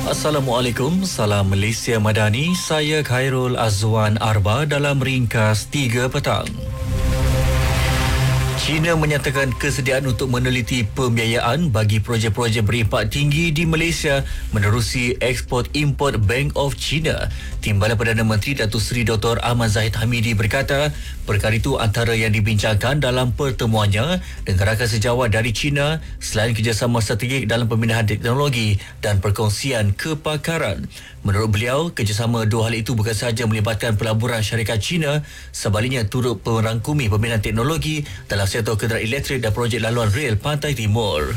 Assalamualaikum, salam Malaysia Madani. Saya Khairul Azwan Arba dalam ringkas 3 petang. China menyatakan kesediaan untuk meneliti pembiayaan bagi projek-projek berimpak tinggi di Malaysia menerusi eksport-import Bank of China. Timbalan Perdana Menteri Datuk Seri Dr. Ahmad Zahid Hamidi berkata, perkara itu antara yang dibincangkan dalam pertemuannya dengan rakan sejawat dari China selain kerjasama strategik dalam pemindahan teknologi dan perkongsian kepakaran. Menurut beliau, kerjasama dua hal itu bukan sahaja melibatkan pelaburan syarikat China, sebaliknya turut merangkumi pemindahan teknologi dalam sektor kenderaan elektrik dan projek laluan rel Pantai Timur.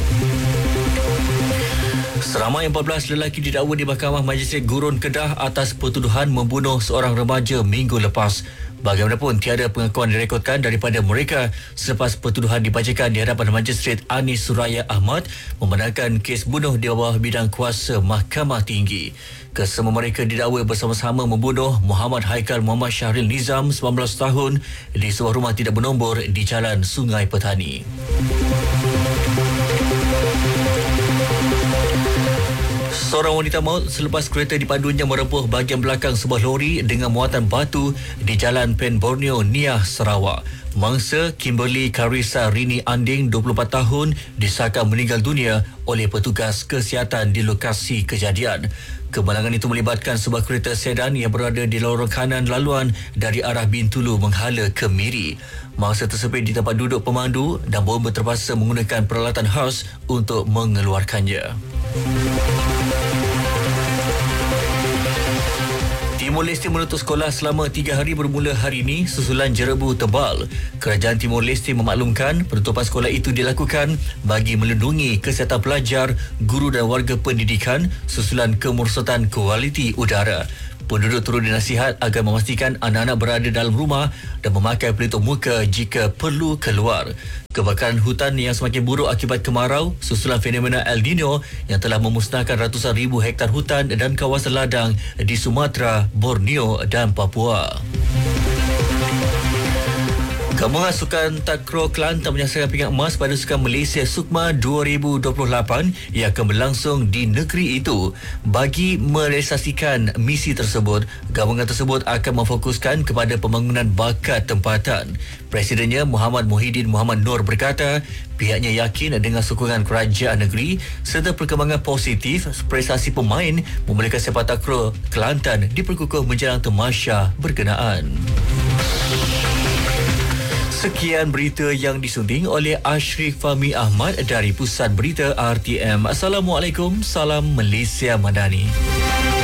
Seramai 14 lelaki didakwa di Mahkamah Majistret Gurun Kedah atas pertuduhan membunuh seorang remaja minggu lepas. Bagaimanapun, tiada pengakuan direkodkan daripada mereka selepas pertuduhan dibacakan di hadapan Majistret Anis Suraya Ahmad membenarkan kes bunuh di bawah bidang kuasa Mahkamah Tinggi. Kesemua mereka didakwa bersama-sama membunuh Muhammad Haikal Muhammad Syahril Nizam, 19 tahun, di sebuah rumah tidak bernombor di Jalan Sungai Petani. Seorang wanita maut selepas kereta dipandunya merempuh bahagian belakang sebuah lori dengan muatan batu di Jalan Pen Borneo, Niah, Sarawak. Mangsa Kimberly Karissa Rini Anding, 24 tahun, disahkan meninggal dunia oleh petugas kesihatan di lokasi kejadian. Kemalangan itu melibatkan sebuah kereta sedan yang berada di lorong kanan laluan dari arah Bintulu menghala ke Miri. Mangsa tersebut di tempat duduk pemandu dan bomba terpaksa menggunakan peralatan khas untuk mengeluarkannya. Timor Leste menutup sekolah selama 3 hari bermula hari ini susulan jerebu tebal. Kerajaan Timor Leste memaklumkan penutupan sekolah itu dilakukan bagi melindungi kesihatan pelajar, guru dan warga pendidikan susulan kemerosotan kualiti udara. Penduduk turut dinasihat agar memastikan anak-anak berada dalam rumah dan memakai pelitup muka jika perlu keluar. Kebakaran hutan yang semakin buruk akibat kemarau susulan fenomena El Nino yang telah memusnahkan ratusan ribu hektar hutan dan kawasan ladang di Sumatera, Borneo dan Papua. Gabungan Sukan Takraw Kelantan menyelesaikan pingat emas pada Sukan Malaysia Sukma 2028 yang akan berlangsung di negeri itu. Bagi merealisasikan misi tersebut, gabungan tersebut akan memfokuskan kepada pembangunan bakat tempatan. Presidennya Muhammad Muhyiddin Muhammad Nur berkata, pihaknya yakin dengan sokongan kerajaan negeri serta perkembangan positif prestasi pemain membolehkan sepak takraw Kelantan diperkukuh menjelang tamasya berkenaan. Sekian berita yang disunting oleh Ashrif Fahmi Ahmad dari Pusat Berita RTM. Assalamualaikum, salam Malaysia Madani.